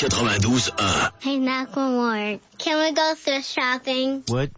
92.1. Hey, Macklemore, can we go thrift shopping? What?